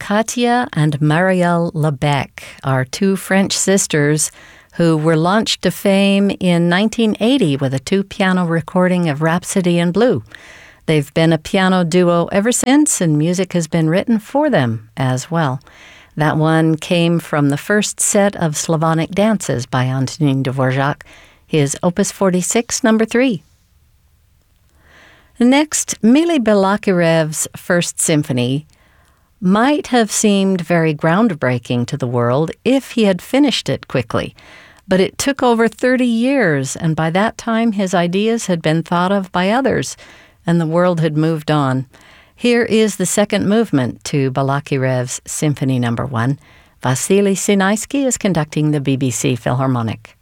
Katia and Marielle Lebec are two French sisters who were launched to fame in 1980 with a two-piano recording of Rhapsody in Blue. They've been a piano duo ever since, and music has been written for them as well. That one came from the first set of Slavonic dances by Antonin Dvorak, his Opus 46, number 3. Next, Mily Balakirev's First Symphony might have seemed very groundbreaking to the world if he had finished it quickly. But it took over 30 years, and by that time his ideas had been thought of by others, and the world had moved on. Here is the second movement to Balakirev's Symphony No. 1. Vasily Sinaisky is conducting the BBC Philharmonic.